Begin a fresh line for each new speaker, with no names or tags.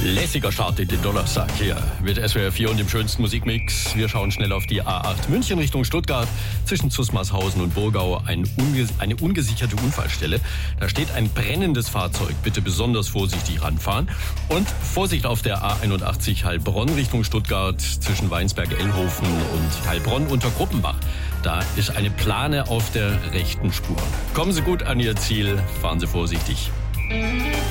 Lässiger Start in den Donnerstag hier mit SWR 4 und dem schönsten Musikmix. Wir schauen schnell auf die A8 München Richtung Stuttgart. Zwischen Zusmarshausen und Burgau eine ungesicherte Unfallstelle. Da steht ein brennendes Fahrzeug. Bitte besonders vorsichtig ranfahren. Und Vorsicht auf der A81 Heilbronn Richtung Stuttgart zwischen Weinsberg-Ellhofen und Heilbronn unter Gruppenbach. Da ist eine Plane auf der rechten Spur. Kommen Sie gut an Ihr Ziel, fahren Sie vorsichtig.